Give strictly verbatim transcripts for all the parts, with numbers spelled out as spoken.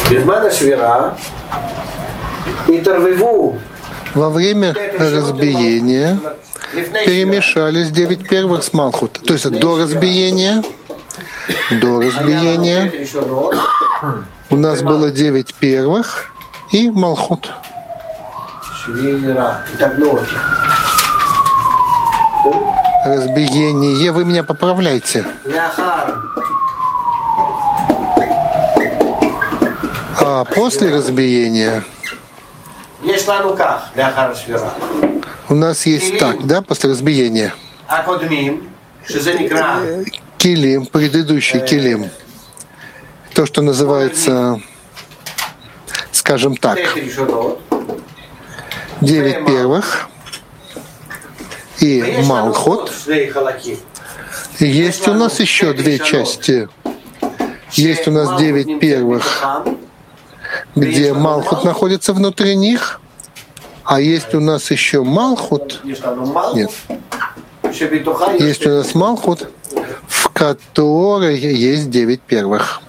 Во время разбиения перемешались девять первых с Малхут. То есть до разбиения, до разбиения у нас было девять первых и Малхут. Разбиение. Вы меня поправляйте. А после разбиения у нас есть так, да, после разбиения. Килим, предыдущий килим. То, что называется, скажем так, девять первых и Малхут. И есть у нас еще две части. Есть у нас девять первых, где Малхут находится внутри них, а есть у нас еще Малхут. Нет. Есть у нас Малхут, в которой есть девять первых.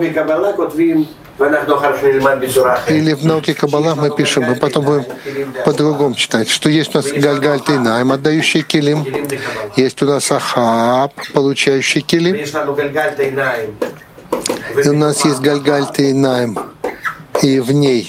Или в науке Каббала мы пишем, мы потом будем по-другому читать, что есть у нас Гальгальт и Найм, отдающий килим, есть у нас Ахаб, получающий килим, и у нас есть Гальгальт и Найм, и в ней